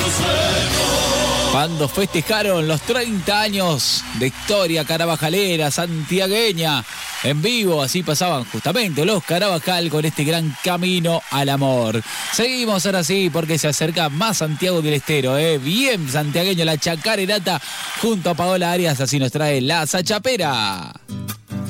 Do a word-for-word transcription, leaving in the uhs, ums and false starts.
Cuando festejaron los treinta años de historia carabajalera santiagueña en vivo, así pasaban justamente los Carabajal con este gran camino al amor. Seguimos ahora sí porque se acerca más Santiago del Estero, ¿eh? Bien santiagueño la chacarenata junto a Paola Arias, así nos trae la Sachapera.